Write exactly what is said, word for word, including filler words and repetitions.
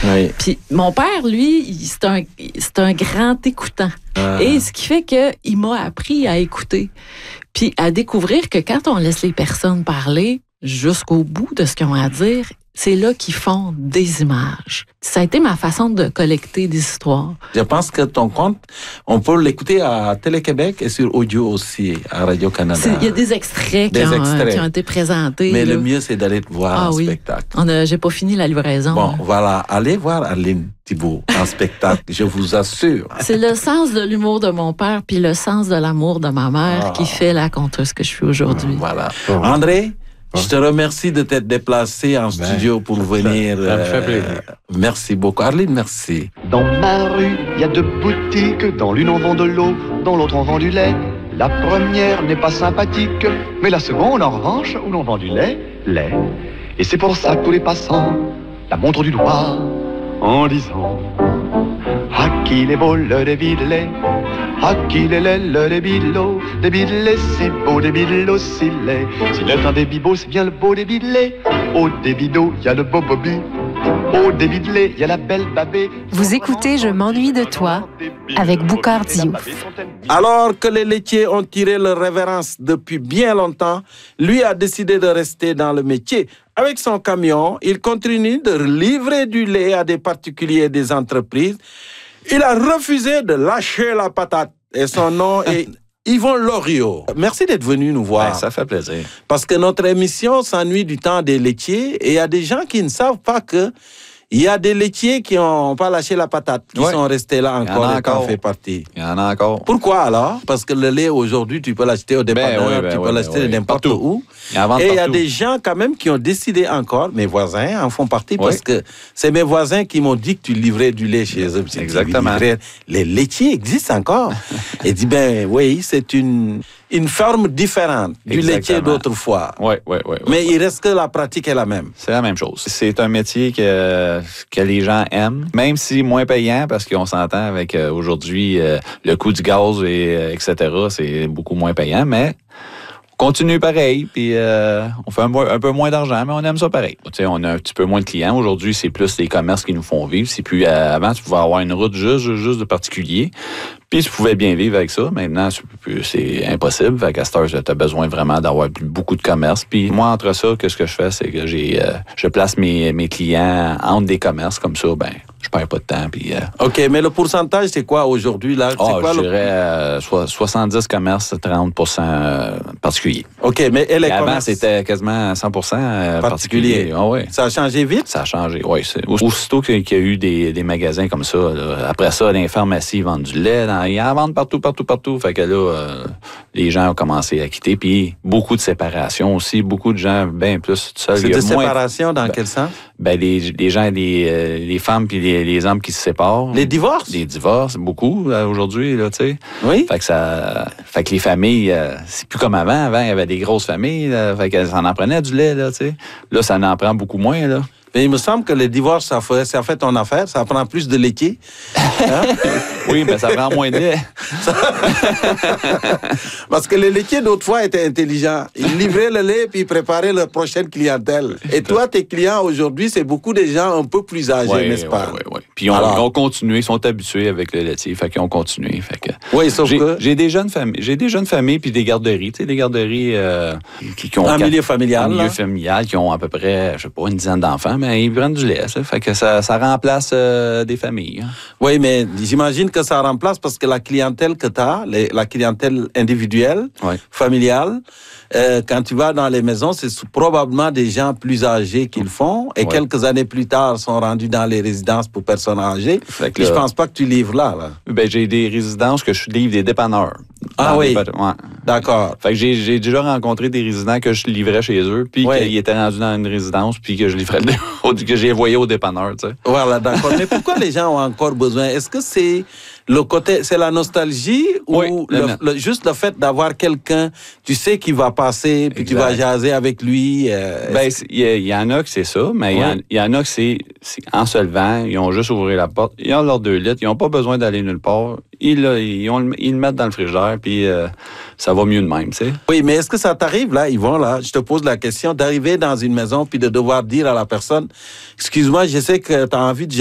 Oui. Puis mon père, lui, il- c'est un, c'est un grand écoutant. Ah. Et ce qui fait qu'il m'a appris à écouter. Puis à découvrir que quand on laisse les personnes parler jusqu'au bout de ce qu'ils ont à dire, c'est là qu'ils font des images. Ça a été ma façon de collecter des histoires. Je pense que ton compte, on peut l'écouter à Télé-Québec et sur audio aussi, à Radio-Canada. C'est- Il y a des extraits, Des qui, ont, extraits. qui ont été présentés. Mais là. le mieux, c'est d'aller te voir Ah en oui. spectacle. On a, j'ai pas fini la livraison. Bon, là. voilà. Allez voir Aline Thibault en spectacle, je vous assure. C'est le sens de l'humour de mon père puis le sens de l'amour de ma mère Ah. qui fait la conteuse que je suis aujourd'hui. Voilà. André, je te remercie de t'être déplacé en studio pour venir. ça me fait plaisir. euh, Merci beaucoup. Arline, merci. Dans ma rue, il y a deux boutiques. Dans l'une, on vend de l'eau, dans l'autre, on vend du lait. La première n'est pas sympathique, mais la seconde, en revanche, où l'on vend du lait, lait. Et c'est pour ça que tous les passants la montrent du doigt en disant: à qui les beau le débit de lait, à qui les lait le débit de l'eau, débit de lait si beau, débit de l'eau si laid. S'il est un débit beau, c'est bien le beau débit de lait. Au débit d'eau, il y a le beau Bobby. Au débit de lait, il y a la belle Babé. Vous écoutez Je m'ennuie de toi avec Boucard Diouf. Alors que les laitiers ont tiré leur révérence depuis bien longtemps, lui a décidé de rester dans le métier. Avec son camion, il continue de livrer du lait à des particuliers et des entreprises. Il a refusé de lâcher la patate. Et son nom est Yvon Loriot. Merci d'être venu nous voir. Ben, ça fait plaisir. Parce que notre émission s'ennuie du temps des laitiers et il y a des gens qui ne savent pas que il y a des laitiers qui n'ont pas lâché la patate, qui Ouais. sont restés là Il y en encore a et qui en encore. fait partie. Il y en a encore. Pourquoi alors? Parce que le lait aujourd'hui, tu peux l'acheter au dépanneur, oui, ben tu oui, peux ben l'acheter oui. n'importe Partout. où. Il y en a Et il y a partout. des gens quand même qui ont décidé encore, mes voisins en font partie, Oui. parce que c'est mes voisins qui m'ont dit que tu livrais du lait chez eux. J'ai dit, Exactement. ils livraient- Les laitiers existent encore. Et dit, ben oui, c'est une, une forme différente du Exactement. laitier d'autrefois. Oui, oui, oui. Mais il reste que la pratique est la même. C'est la même chose. C'est un métier que, que les gens aiment, même si moins payant, parce qu'on s'entend avec euh, aujourd'hui euh, le coût du gaz et euh, et cetera, c'est beaucoup moins payant, mais on continue pareil, puis euh, on fait un, mo- un peu moins d'argent, mais on aime ça pareil. Tu sais, on a un petit peu moins de clients. Aujourd'hui, c'est plus les commerces qui nous font vivre. C'est plus euh, avant, tu pouvais avoir une route juste, juste de particuliers, puis tu pouvais bien vivre avec ça. Maintenant, c'est, plus- c'est impossible. Fait qu'à cette heure, tu as besoin vraiment d'avoir beaucoup de commerces. Puis moi, entre ça, qu'est-ce que je fais, c'est que j'ai, euh, je place mes, mes clients entre des commerces comme ça, ben, je perds pas de temps. Puis, euh, OK, mais le pourcentage, c'est quoi aujourd'hui? Là? C'est ah, quoi je le... dirais euh, so- soixante-dix commerces, trente pour cent euh, particuliers. OK, mais et les Et avant, commerces c'était quasiment cent pour cent euh, particuliers? particuliers. Ah, ouais. Ça a changé vite? Ça a changé, oui. Aussitôt qu'il y a eu des, des magasins comme ça, là, après ça, dans les pharmacies, ils vendent du lait. Dans, ils en vendent partout, partout, partout. Fait que là, euh, les gens ont commencé à quitter. Puis beaucoup de séparation aussi. Beaucoup de gens, bien plus tout seuls. C'est Il y a de moins- séparation dans Ben, quel sens? Ben, les, les gens, les, euh, les femmes puis les, les hommes qui se séparent. Les divorces? Les divorces, beaucoup, là, aujourd'hui, là, tu sais. Oui? Fait que ça, fait que les familles, euh, c'est plus comme avant. Avant, il y avait des grosses familles, là, fait que ça en prenait du lait, là, tu sais. Là, ça en prend beaucoup moins, là. Mais il me semble que le divorce, ça fait, ça fait ton affaire, ça prend plus de laitier. Hein? Oui, mais ça prend moins de lait. Parce que les laitiers d'autrefois étaient intelligents. Ils livraient le lait puis ils préparaient leur prochaine clientèle. Et toi, tes clients aujourd'hui, c'est beaucoup de gens un peu plus âgés, Oui, n'est-ce pas? oui, oui. Puis ils ont, Alors- ils ont continué, ils sont habitués avec le laitier, fait qu'ils ont continué. Fait que Oui, sauf j'ai, que... j'ai des jeunes familles, j'ai des jeunes familles puis des garderies, tu sais, des garderies euh, qui, qui ont En quatre- milieu familial, en milieu là. familial, qui ont à peu près, je sais pas, une dizaine d'enfants, mais ils prennent du lait, ça. Fait que ça, ça remplace euh, des familles. Hein. Oui, mais j'imagine que ça remplace parce que la clientèle que tu as, la clientèle individuelle, Ouais. familiale, euh, quand tu vas dans les maisons, c'est sou- probablement des gens plus âgés qui le font et Ouais. quelques années plus tard sont rendus dans les résidences pour personnes âgées. Fait que Puis je là- pense pas que tu livres là, là. Ben, j'ai des résidences que je livre des dépanneurs. Ah Dans oui. des pat- ouais. D'accord. Fait que j'ai, j'ai déjà rencontré des résidents que je livrais chez eux, puis Ouais. qu'ils étaient rendus dans une résidence, puis que je livrais le- au- que j'ai envoyé au dépanneur, tu sais. Voilà, d'accord. Mais pourquoi les gens ont encore besoin? Est-ce que c'est le côté, c'est la nostalgie ou Oui, le- le- le- juste le fait d'avoir quelqu'un, tu sais, qui va passer, puis tu Exact. vas jaser avec lui? euh, Ben, c'est- il y, y en a que c'est ça, mais il y en- Ouais. il y, en a que c'est, c'est en se levant, ils ont juste ouvert la porte, ils ont leurs deux litres, ils n'ont pas besoin d'aller nulle part, ils, le- ils, ont le- ils le mettent dans le frigidaire, puis euh, ça va mieux de même, tu sais. Oui, mais est-ce que ça t'arrive, là, Yvon, là, je te pose la question, d'arriver dans une maison puis de devoir dire à la personne, excuse-moi, je sais que tu as envie de